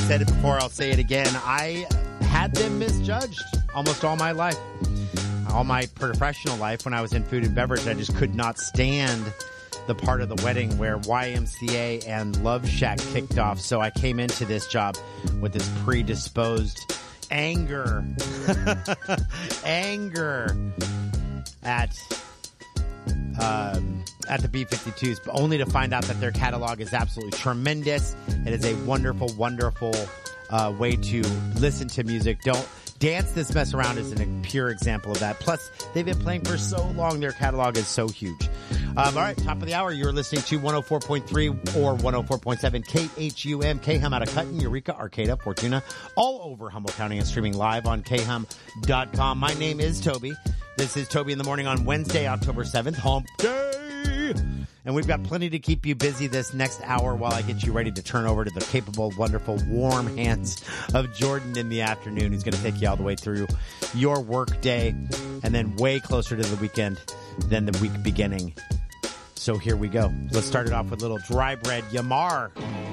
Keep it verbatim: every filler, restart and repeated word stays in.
said it before, I'll say it again. I had them misjudged almost all my life. All my professional life when I was in food and beverage, I just could not stand the part of the wedding where Y M C A and Love Shack kicked off. So I came into this job with this predisposed anger, anger at um, at the B fifty-twos, but only to find out that their catalog is absolutely tremendous. It is a wonderful, wonderful uh, way to listen to music. Don't Dance This Mess Around is a pure example of that. Plus, they've been playing for so long, their catalog is so huge. Um, all right, top of the hour, you're listening to one oh four point three or one oh four point seven K H U M, K H U M out of Cutton, Eureka, Arcata, Fortuna, all over Humboldt County and streaming live on K H U M dot com. My name is Toby. This is Toby in the Morning on Wednesday, October seventh, Hump Day. And we've got plenty to keep you busy this next hour while I get you ready to turn over to the capable, wonderful, warm hands of Jordan in the afternoon, who's going to take you all the way through your work day and then way closer to the weekend than the week beginning. So here we go. Let's start it off with a little Dry Bread Yamar.